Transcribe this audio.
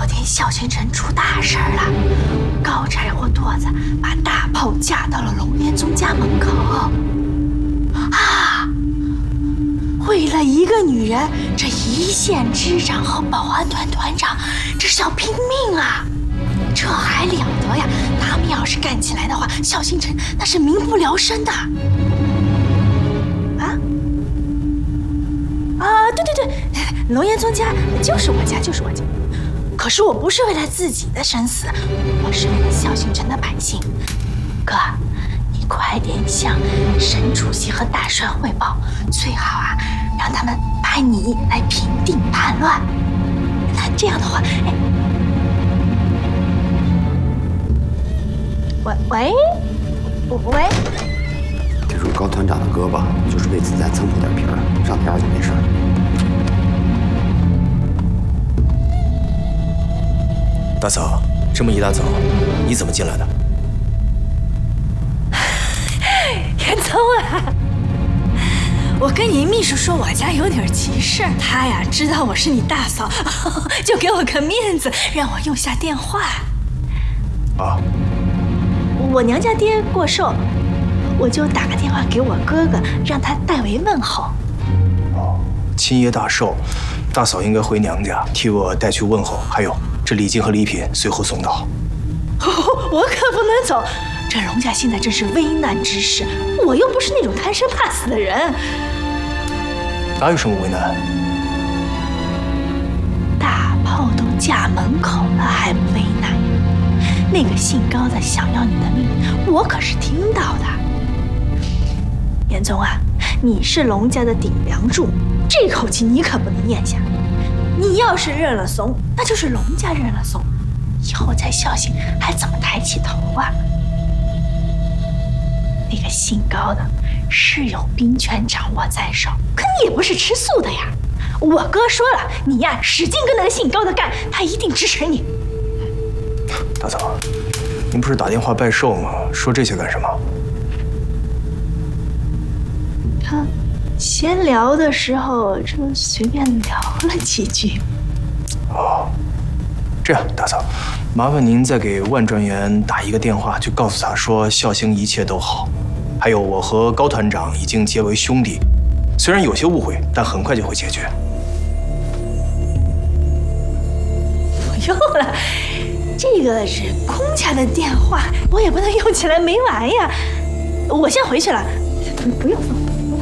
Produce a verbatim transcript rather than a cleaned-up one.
天萧星辰出大事儿了，高柴火垛子把大炮架到了龙岩宗家门口。啊！为了一个女人，这一线之长和保安团团长，这是要拼命啊！这还了得呀！他们要是干起来的话，萧星辰那是民不聊生的。啊？啊，对对对，龙岩宗家就是我家，就是我家。可是我不是为了自己的生死，我是为了萧星辰的百姓。哥，你快点向沈主席和大帅汇报，最好啊，让他们派你来平定叛乱。那这样的话，哎，喂喂喂， 这属高团长的胳膊，就是为子弹蹭破点皮儿，上天就没事。 大嫂，这么一大早，你怎么进来的？ 严聪啊，我跟你秘书说我家有点急事，他呀知道我是你大嫂，就给我个面子，让我用下电话。 啊， 我娘家爹过寿，我就打个电话给我哥哥，让他代为问候。 哦，亲爷大寿，大嫂应该回娘家替我带去问候，还有。这礼金和礼品随后送到。 我可不能走，这龙家现在正是危难之时，我又不是那种贪生怕死的人。 哪有什么危难？ 大炮都架门口了，还不危难？那个姓高的想要你的命，我可是听到的。严宗啊，你是龙家的顶梁柱，这口气你可不能咽下。你要是认了怂，那就是龙家认了怂，以后在萧姓还怎么抬起头啊？那个姓高的是有兵权掌握在手，可你也不是吃素的呀。我哥说了，你呀使劲跟那个姓高的干，他一定支持你。 大嫂，您不是打电话拜寿吗？说这些干什么？ 他闲聊的时候就随便聊了几句。 哦，这样，大嫂，麻烦您再给万专员打一个电话，就告诉他说孝兴一切都好，还有我和高团长已经结为兄弟，虽然有些误会，但很快就会解决。 不用了，这个是公家的电话，我也不能用起来没完呀。我先回去了，不用送。